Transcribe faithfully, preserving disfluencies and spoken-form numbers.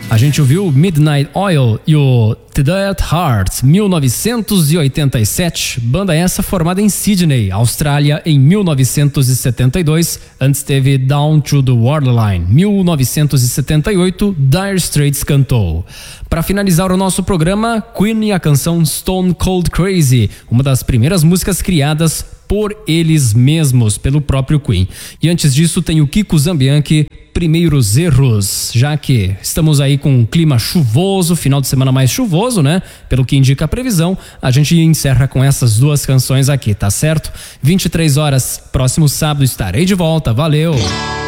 A gente ouviu Midnight Oil e o The Dead Heart, mil novecentos e oitenta e sete, banda essa formada em Sydney, Austrália, em mil novecentos e setenta e dois. Antes teve Down to the Waterline, mil novecentos e setenta e oito, Dire Straits cantou. Para finalizar o nosso programa, Queen e a canção Stone Cold Crazy, uma das primeiras músicas criadas por eles mesmos, pelo próprio Queen. E antes disso tem o Kiko Zambianchi, Primeiros Erros, já que estamos aí com um clima chuvoso, final de semana mais chuvoso, né? Pelo que indica a previsão, a gente encerra com essas duas canções aqui, tá certo? vinte e três horas, próximo sábado estarei de volta, valeu!